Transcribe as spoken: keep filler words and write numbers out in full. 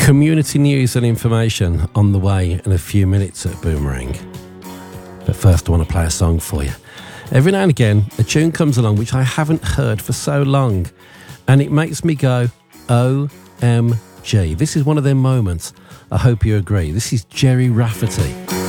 Community news and information on the way in a few minutes at Boomerang. But first I want to play a song for you. Every now and again a tune comes along which I haven't heard for so long and it makes me go O M G. This is one of them moments. I hope you agree. This is Jerry Rafferty.